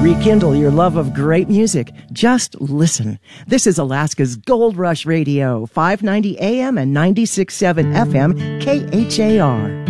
Rekindle your love of great music. Just listen. This is Alaska's Gold Rush Radio, 590 AM and 96.7 FM, KHAR.